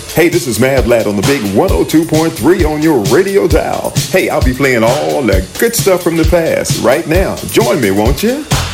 Hey, this is Mad Lad on the big 102.3 on your radio dial. Hey, I'll be playing all that good stuff from the past right now. Join me, won't you?